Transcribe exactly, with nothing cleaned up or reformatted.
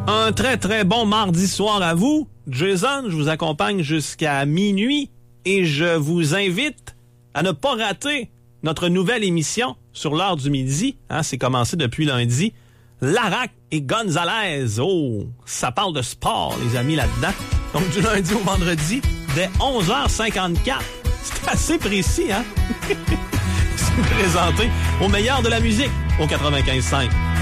Un très très bon mardi soir à vous. Jason, je vous accompagne jusqu'à minuit et je vous invite à ne pas rater notre nouvelle émission sur l'heure du midi. Hein, c'est commencé depuis lundi. Larac et Gonzalez. Oh, ça parle de sport, les amis, là-dedans. Donc, du lundi au vendredi, dès onze heures cinquante-quatre. C'est assez précis, hein? C'est présenté au meilleur de la musique au quatre-vingt-quinze cinq.